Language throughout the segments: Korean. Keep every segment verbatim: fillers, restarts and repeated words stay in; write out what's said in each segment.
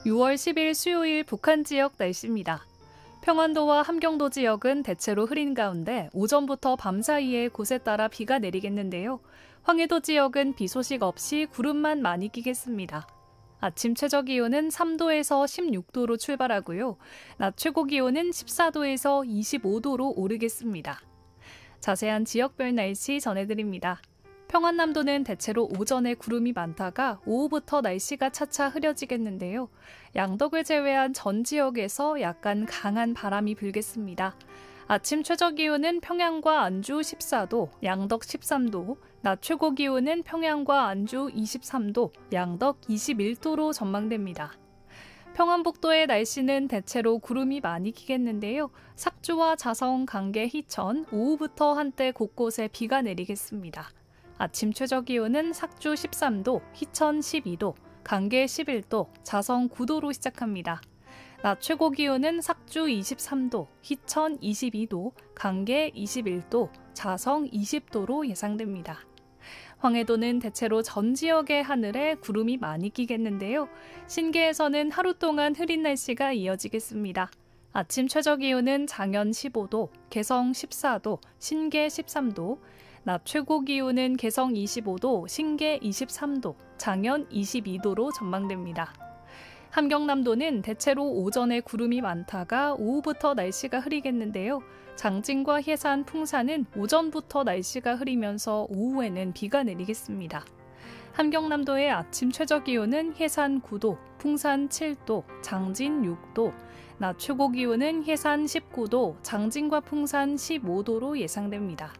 유월 십일 수요일 북한 지역 날씨입니다. 평안도와 함경도 지역은 대체로 흐린 가운데 오전부터 밤 사이에 곳에 따라 비가 내리겠는데요. 황해도 지역은 비 소식 없이 구름만 많이 끼겠습니다. 아침 최저 기온은 삼 도에서 십육 도로 출발하고요. 낮 최고 기온은 십사 도에서 이십오 도로 오르겠습니다. 자세한 지역별 날씨 전해드립니다. 평안남도는 대체로 오전에 구름이 많다가 오후부터 날씨가 차차 흐려지겠는데요. 양덕을 제외한 전 지역에서 약간 강한 바람이 불겠습니다. 아침 최저 기온은 평양과 안주 십사 도, 양덕 십삼 도, 낮 최고 기온은 평양과 안주 이십삼 도, 양덕 이십일 도로 전망됩니다. 평안북도의 날씨는 대체로 구름이 많이 끼겠는데요. 삭주와 자성, 강계, 희천, 오후부터 한때 곳곳에 비가 내리겠습니다. 아침 최저 기온은 삭주 십삼 도, 희천 십이 도, 강계 십일 도, 자성 구 도로 시작합니다. 낮 최고 기온은 삭주 이십삼 도, 희천 이십이 도, 강계 이십일 도, 자성 이십 도로 예상됩니다. 황해도는 대체로 전 지역의 하늘에 구름이 많이 끼겠는데요. 신계에서는 하루 동안 흐린 날씨가 이어지겠습니다. 아침 최저 기온은 장현 십오 도, 개성 십사 도, 신계 십삼 도, 낮 최고 기온은 개성 이십오 도, 신계 이십삼 도, 장현 이십이 도로 전망됩니다. 함경남도는 대체로 오전에 구름이 많다가 오후부터 날씨가 흐리겠는데요. 장진과 해산, 풍산은 오전부터 날씨가 흐리면서 오후에는 비가 내리겠습니다. 함경남도의 아침 최저 기온은 해산 구 도, 풍산 칠 도, 장진 육 도, 낮 최고 기온은 해산 십구 도, 장진과 풍산 십오 도로 예상됩니다.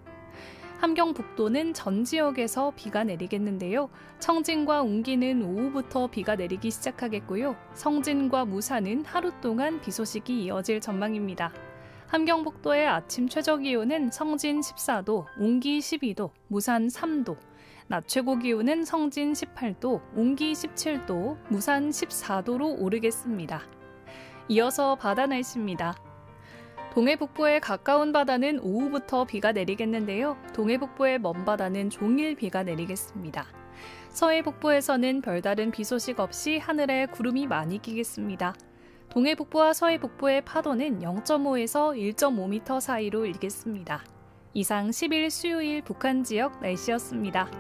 함경북도는 전 지역에서 비가 내리겠는데요. 청진과 웅기는 오후부터 비가 내리기 시작하겠고요. 성진과 무산은 하루 동안 비 소식이 이어질 전망입니다. 함경북도의 아침 최저 기온은 성진 십사 도, 웅기 십이 도, 무산 삼 도, 낮 최고 기온은 성진 십팔 도, 웅기 십칠 도, 무산 십사 도로 오르겠습니다. 이어서 바다 날씨입니다. 동해북부에 가까운 바다는 오후부터 비가 내리겠는데요. 동해북부의 먼 바다는 종일 비가 내리겠습니다. 서해북부에서는 별다른 비 소식 없이 하늘에 구름이 많이 끼겠습니다. 동해북부와 서해북부의 파도는 영 점 오에서 일 점 오 미터 사이로 일겠습니다. 이상 십일 수요일 북한 지역 날씨였습니다.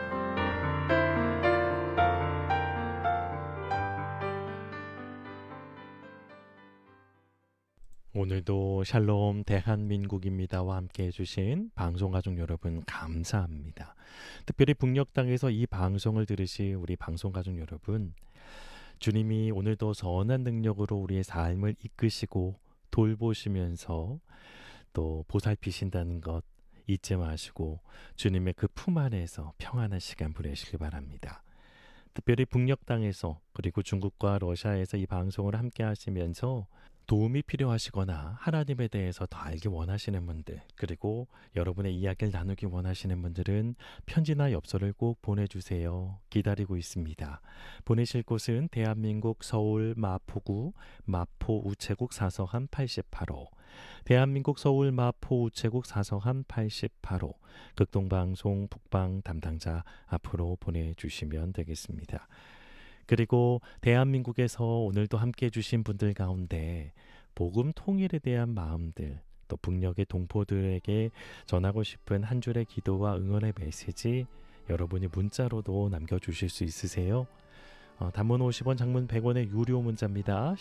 오늘도 샬롬 대한민국입니다와 함께 해주신 방송가족 여러분 감사합니다. 특별히 북녘 땅에서 이 방송을 들으실 우리 방송가족 여러분, 주님이 오늘도 선한 능력으로 우리의 삶을 이끄시고 돌보시면서 또 보살피신다는 것 잊지 마시고 주님의 그 품 안에서 평안한 시간 보내시길 바랍니다. 특별히 북녘 땅에서 그리고 중국과 러시아에서 이 방송을 함께 하시면서 도움이 필요하시거나 하나님에 대해서 더 알기 원하시는 분들, 그리고 여러분의 이야기를 나누기 원하시는 분들은 편지나 엽서를 꼭 보내주세요. 기다리고 있습니다. 보내실 곳은 대한민국 서울 마포구 마포 우체국 사서함 팔십팔 호, 대한민국 서울 마포 우체국 사서함 팔십팔 호, 극동방송 북방 담당자 앞으로 보내주시면 되겠습니다. 그리고 대한민국에서 오늘도 함께해 주신 분들 가운데 복음 통일에 대한 마음들, 또 북녘의 동포들에게 전하고 싶은 한 줄의 기도와 응원의 메시지 여러분이 문자로도 남겨주실 수 있으세요? 어, 단문 오십 원, 장문 백 원의 유료 문자입니다.